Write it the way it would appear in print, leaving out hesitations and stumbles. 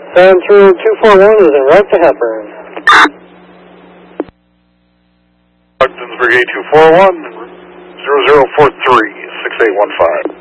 73241 is en route to Hepburn. Brigade 241, 0043, 6815.